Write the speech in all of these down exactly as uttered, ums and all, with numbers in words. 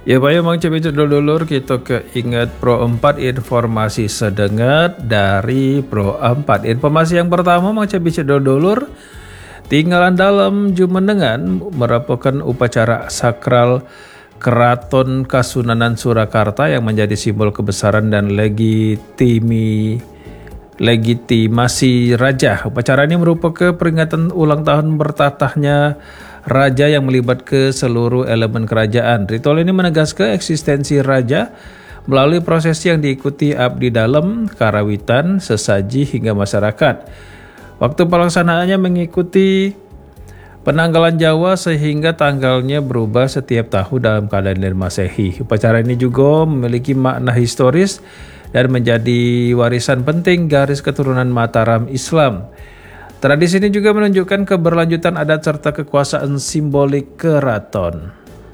Ya Pak, emang coba dulur kita keinget Pro empat informasi sedengat dari Pro empat. Informasi yang pertama mang coba dulur tinggalan dalam Jumenengan merupakan upacara sakral Keraton Kasunanan Surakarta yang menjadi simbol kebesaran dan legitimi legitimasi raja. Upacara ini merupakan peringatan ulang tahun bertatahnya raja yang melibat ke seluruh elemen kerajaan. Ritual ini menegaskan eksistensi raja melalui proses yang diikuti abdi dalam, karawitan, sesaji hingga masyarakat. Waktu pelaksanaannya mengikuti penanggalan Jawa sehingga tanggalnya berubah setiap tahun dalam kalender Masehi. Upacara ini juga memiliki makna historis dan menjadi warisan penting garis keturunan Mataram Islam. Tradisi ini juga menunjukkan keberlanjutan adat serta kekuasaan simbolik keraton.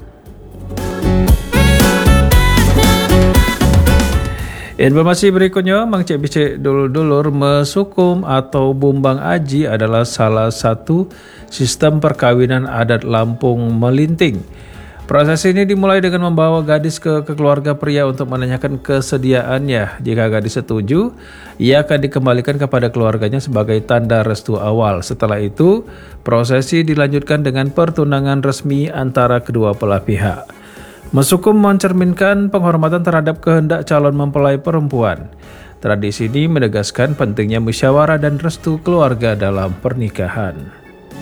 Informasi berikutnya, Mang Cek Bicek dulur-dulur, mesukum atau bumbang aji adalah salah satu sistem perkawinan adat Lampung Melinting. Proses ini dimulai dengan membawa gadis ke, ke keluarga pria untuk menanyakan kesediaannya. Jika gadis setuju, ia akan dikembalikan kepada keluarganya sebagai tanda restu awal. Setelah itu, prosesi dilanjutkan dengan pertunangan resmi antara kedua belah pihak. Mesukum mencerminkan penghormatan terhadap kehendak calon mempelai perempuan. Tradisi ini menegaskan pentingnya musyawarah dan restu keluarga dalam pernikahan.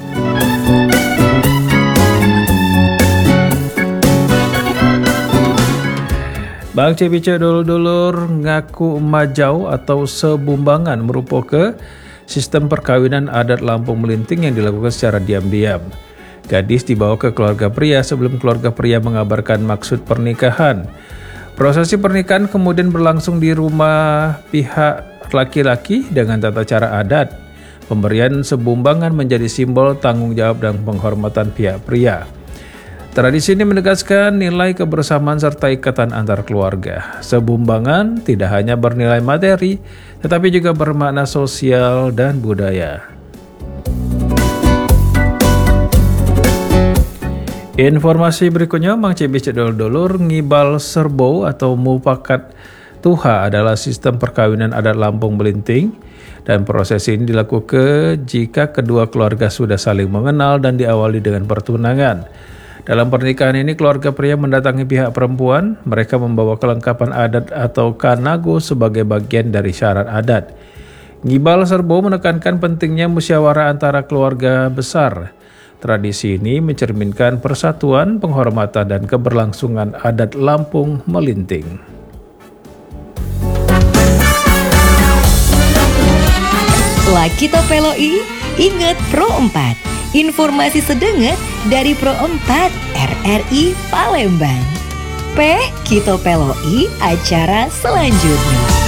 Bang Cebice dulur-dulur ngaku majau atau sebumbangan merupakan sistem perkawinan adat Lampung Melinting yang dilakukan secara diam-diam. Gadis dibawa ke keluarga pria sebelum keluarga pria mengabarkan maksud pernikahan. Prosesi pernikahan kemudian berlangsung di rumah pihak laki-laki dengan tata cara adat. Pemberian sebumbangan menjadi simbol tanggung jawab dan penghormatan pihak pria. Tradisi ini menegaskan nilai kebersamaan serta ikatan antar keluarga. Sebumbangan tidak hanya bernilai materi, tetapi juga bermakna sosial dan budaya. Informasi berikutnya, Mang Cibis dulur-dulur, ngibal serbo atau mupakat tuha adalah sistem perkawinan adat Lampung Melinting, dan proses ini dilakukan jika kedua keluarga sudah saling mengenal dan diawali dengan pertunangan. Dalam pernikahan ini, keluarga pria mendatangi pihak perempuan. Mereka membawa kelengkapan adat atau kanago sebagai bagian dari syarat adat. Ngibal serbo menekankan pentingnya musyawarah antara keluarga besar. Tradisi ini mencerminkan persatuan, penghormatan, dan keberlangsungan adat Lampung Melinting. Lakito Peloi, ingat Pro empat. Informasi sedenget dari Pro empat R R I Palembang. P Kito Peloi acara selanjutnya.